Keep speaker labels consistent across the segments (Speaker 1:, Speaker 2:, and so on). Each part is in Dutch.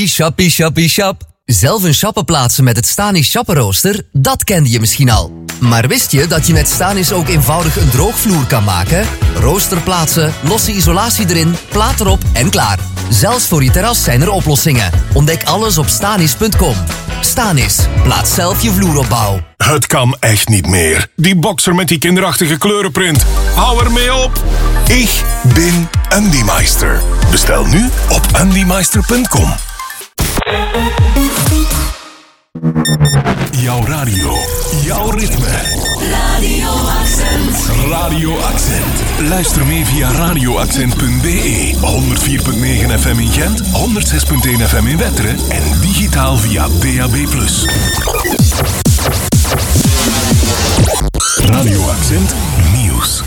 Speaker 1: Shappie, shappie, shappie, shap. Zelf een shappen plaatsen met het Stanis shappenrooster, dat kende je misschien al. Maar wist je dat je met Stanis ook eenvoudig een droogvloer kan maken? Rooster plaatsen, losse isolatie erin, plaat erop en klaar. Zelfs voor je terras zijn er oplossingen. Ontdek alles op stanis.com. Stanis, plaats zelf je vloeropbouw.
Speaker 2: Het kan echt niet meer. Die boxer met die kinderachtige kleurenprint. Hou ermee op. Ik ben Andymeister. Bestel nu op andymeister.com. Jouw radio, jouw ritme.
Speaker 3: Radio Accent.
Speaker 2: Radio Accent. Luister mee via radioaccent.be. 104.9 FM in Gent, 106.1 FM in Wetteren en digitaal via DAB+. Radio Accent Nieuws.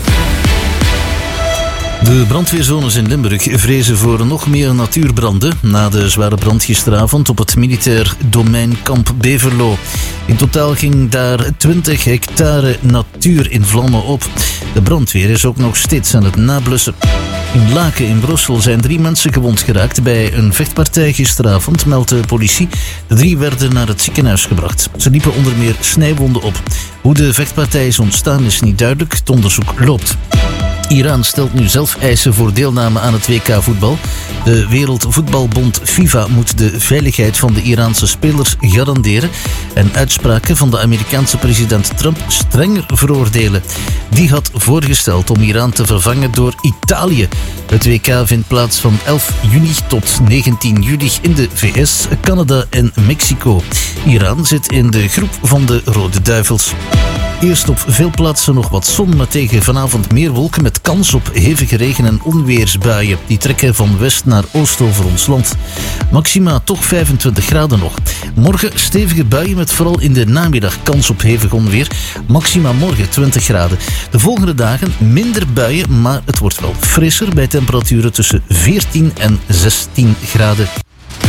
Speaker 4: De brandweerzones in Limburg vrezen voor nog meer natuurbranden na de zware brand gisteravond op het militair domein Kamp Beverlo. In totaal ging daar 20 hectare natuur in vlammen op. De brandweer is ook nog steeds aan het nablussen. In Laken in Brussel zijn 3 mensen gewond geraakt bij een vechtpartij gisteravond, meldt de politie. De 3 werden naar het ziekenhuis gebracht. Ze liepen onder meer snijwonden op. Hoe de vechtpartij is ontstaan is niet duidelijk. Het onderzoek loopt. Iran stelt nu zelf eisen voor deelname aan het WK-voetbal. De Wereldvoetbalbond FIFA moet de veiligheid van de Iraanse spelers garanderen en uitspraken van de Amerikaanse president Trump strenger veroordelen. Die had voorgesteld om Iran te vervangen door Italië. Het WK vindt plaats van 11 juni tot 19 juli in de VS, Canada en Mexico. Iran zit in de groep van de Rode Duivels. Eerst op veel plaatsen nog wat zon, maar tegen vanavond meer wolken met kans op hevige regen- en onweersbuien. Die trekken van west naar oost over ons land. Maxima toch 25 graden nog. Morgen stevige buien met vooral in de namiddag kans op hevig onweer. Maxima morgen 20 graden. De volgende dagen minder buien, maar het wordt wel frisser bij temperaturen tussen 14 en 16 graden.